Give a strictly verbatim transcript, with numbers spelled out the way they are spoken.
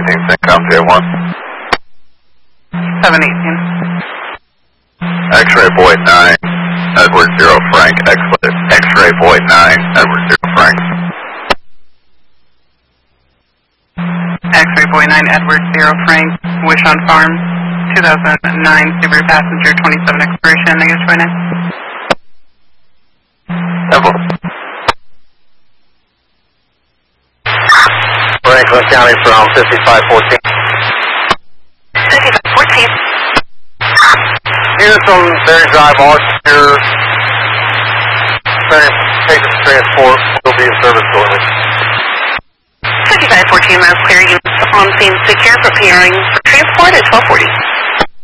eighteen, Syncom P A one. seven eighteen. X-ray Void nine, Edward zero Frank, X-ray Void nine, Edward zero Frank. X-ray Void nine, Edward zero Frank, Wish on Farms, two thousand nine, Subaru Passenger, twenty-seven expiration, negative twenty-nine. Temple. Franklin County from fifty-five fourteen. fifty-five fourteen. Here's from Berry Drive, Archer. Patient transport will be in service shortly. fifty-five fourteen, that's clear. Units on scene secure, preparing for transport at twelve forty.